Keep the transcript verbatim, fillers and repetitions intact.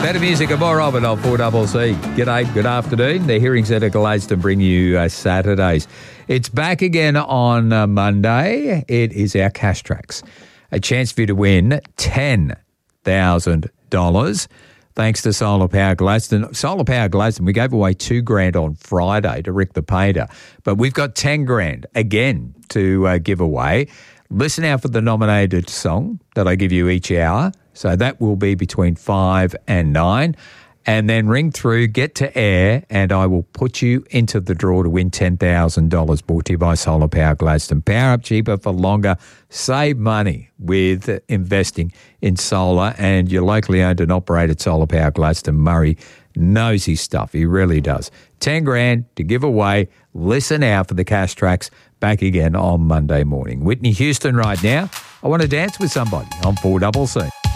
Better music and more of it on four C C. G'day, good afternoon. The Hearings at Gladstone bring you uh, Saturdays. It's back again on uh, Monday. It is our Cash Tracks. A chance for you to win ten thousand dollars thanks to Solar Power Gladstone. Solar Power Gladstone, we gave away two grand on Friday to Rick the Painter, but we've got ten grand again to uh, give away. Listen out for the nominated song that I give you each hour. So that will be between five and nine. And then ring through, get to air, and I will put you into the draw to win ten thousand dollars brought to you by Solar Power Gladstone. Power up cheaper for longer. Save money with investing in solar. And your locally owned and operated Solar Power Gladstone, Murray, knows his stuff. He really does. ten grand to give away. Listen out for the Cash Tracks back again on Monday morning. Whitney Houston right now. I want to dance with somebody on four C C.